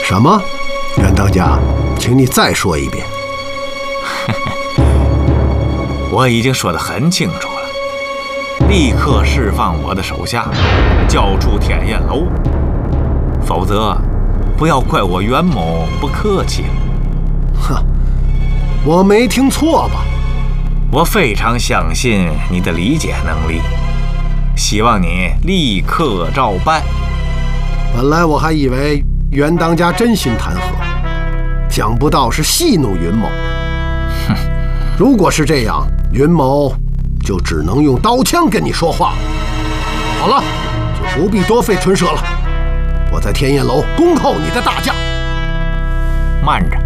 什么？袁当家，请你再说一遍。 我已经说得很清楚了，立刻释放我的手下，交出天焰楼，否则不要怪我袁某不客气了。 哼，我没听错吧？ 我非常相信你的理解能力，希望你立刻照办。 本来我还以为袁当家真心弹劾，想不到是戏弄云某。 哼， 如果是这样，云某就只能用刀枪跟你说话。好了，就不必多费唇舌了。我在天焰楼恭候你的大驾。 慢着。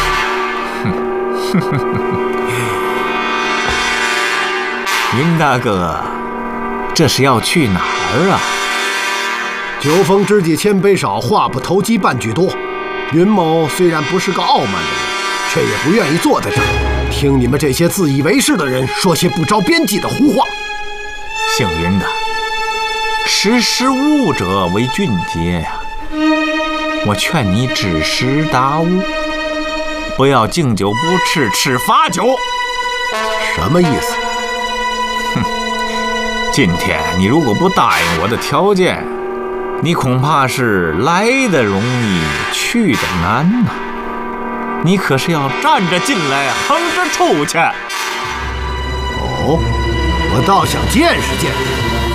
云大哥，这是要去哪儿啊？ 酒逢知己千杯少，话不投机半句多。云某虽然不是个傲慢的人，却也不愿意坐在这儿听你们这些自以为是的人说些不着边际的胡话。 姓云的，识时务者为俊杰呀！我劝你知时达物，不要敬酒不吃吃罚酒。 什么意思？ 哼，今天你如果不答应我的条件，你恐怕是来的容易去的难呐。你可是要站着进来，横着出去。 哦，我倒想见识见识